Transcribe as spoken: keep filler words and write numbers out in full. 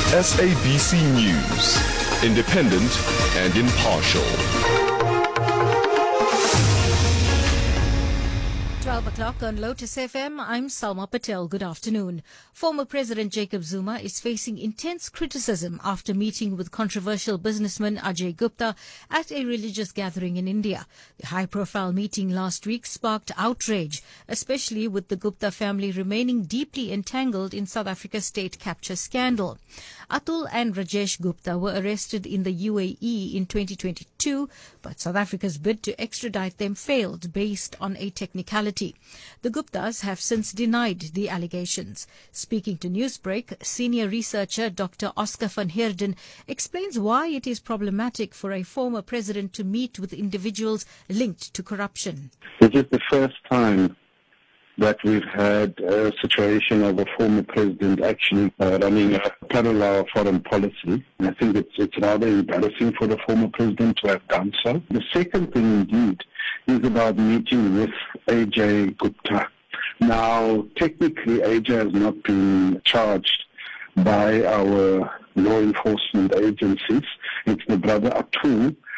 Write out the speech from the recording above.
S A B C News, independent and impartial. twelve o'clock on Lotus F M, I'm Salma Patel. Good afternoon. Former President Jacob Zuma is facing intense criticism after meeting with controversial businessman Ajay Gupta at a religious gathering in India. The high-profile meeting last week sparked outrage, especially with the Gupta family remaining deeply entangled in South Africa's state capture scandal. Atul and Rajesh Gupta were arrested in the U A E in twenty twenty-two, but South Africa's bid to extradite them failed based on a technicality. The Guptas have since denied the allegations. Speaking to Newsbreak, senior researcher Doctor Oscar van Heerden explains why it is problematic for a former president to meet with individuals linked to corruption. This is the first time that we've had a situation of a former president actually uh, running a parallel foreign policy. And I think it's, it's rather embarrassing for the former president to have done so. The second thing, indeed, is about meeting with Ajay Gupta. Now, technically, Ajay has not been charged by our law enforcement agencies. It's the brother Atul